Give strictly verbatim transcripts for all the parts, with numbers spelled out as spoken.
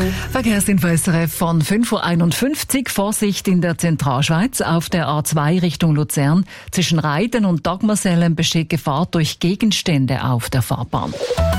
Verkehrsinfo S R F von fünf Uhr einundfünfzig. Vorsicht in der Zentralschweiz auf der A zwei Richtung Luzern. Zwischen Reiden und Dagmersellen besteht Gefahr durch Gegenstände auf der Fahrbahn.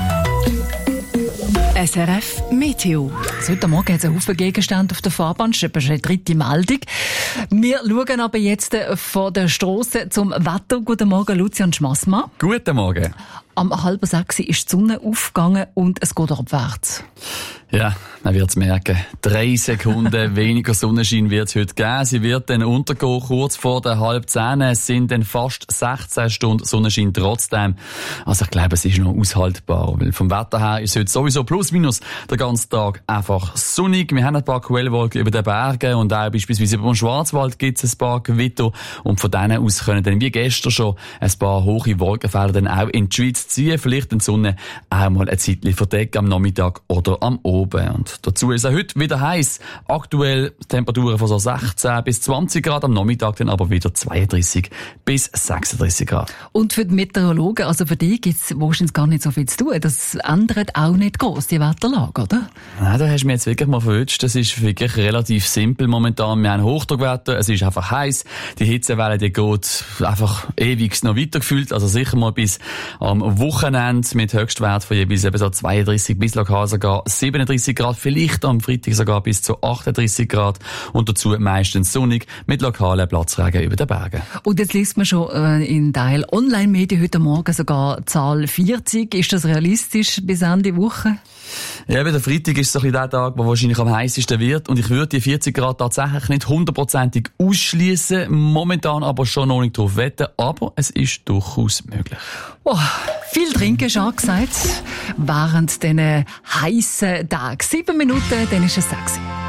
S R F Meteo. Heute Morgen hat es einen Haufen Gegenstände auf der Fahrbahn. Das ist etwa schon die dritte Meldung. Wir schauen aber jetzt von der Strasse zum Wetter. Guten Morgen, Lucian Schmassmann. Guten Morgen. Am halb sechs ist die Sonne aufgegangen und es geht abwärts. Ja, man wird es merken. Drei Sekunden weniger Sonnenschein wird es heute geben. Sie wird dann untergehen, kurz vor der halb zehn. Es sind dann fast sechzehn Stunden Sonnenschein trotzdem. Also ich glaube, es ist noch aushaltbar. Weil vom Wetter her ist es heute sowieso plus minus der ganze Tag einfach sonnig. Wir haben ein paar Quellwolken über den Bergen und auch beispielsweise über dem Schwarzwald gibt es ein paar Gewitter. Und von denen aus können dann wie gestern schon ein paar hohe Wolkenfelder dann auch in die Schweiz ziehen. Vielleicht die Sonne auch mal ein Zeitchen verdecken am Nachmittag oder am Abend. Und dazu ist es heute wieder heiß. Aktuell Temperaturen von so sechzehn bis zwanzig Grad, am Nachmittag dann aber wieder zweiunddreissig bis sechsunddreissig Grad. Und für die Meteorologen, also für die gibt es wahrscheinlich gar nicht so viel zu tun. Das ändert auch nicht gross die Wetterlage, oder? Nein, da hast du mich jetzt wirklich mal verwünscht. Das ist wirklich relativ simpel momentan. Wir haben Hochdruckwetter, es ist einfach heiß. Die Hitzewelle, die geht einfach ewig noch weiter gefühlt. Also sicher mal bis am Wochenende mit Höchstwert von jeweils eben so zweiunddreissig bis lokal sogar siebenunddreissig Grad, vielleicht am Freitag sogar bis zu achtunddreissig Grad und dazu meistens sonnig mit lokalen Platzregen über den Bergen. Und jetzt liest man schon äh, in Teil Online-Medien heute Morgen sogar Zahl vierzig. Ist das realistisch bis Ende Woche? Ja, eben der Freitag ist so ein bisschen der Tag, der wahrscheinlich am heißesten wird und ich würde die vierzig Grad tatsächlich nicht hundertprozentig ausschließen, momentan aber schon noch nicht drauf wetten, aber es ist durchaus möglich. Oh, viel trinken, schon gesagt, während diesen heissen Tagen. Sieben Minuten, dann ist es sechs.